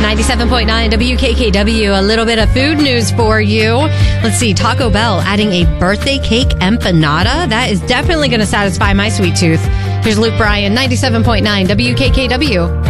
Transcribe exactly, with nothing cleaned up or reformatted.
ninety-seven point nine W K K W. A little bit of food news for you. Let's see. Taco Bell adding a birthday cake empanada. That is definitely going to satisfy my sweet tooth. Here's Luke Bryan, ninety-seven point nine W K K W.